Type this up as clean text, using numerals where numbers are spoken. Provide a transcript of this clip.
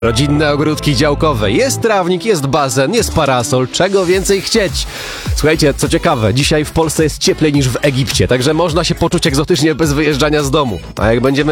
Rodzinne ogródki działkowe. Jest trawnik, jest basen, jest parasol. Czego więcej chcieć? Słuchajcie, co ciekawe, dzisiaj w Polsce jest cieplej niż w Egipcie, także można się poczuć egzotycznie bez wyjeżdżania z domu. A jak będziemy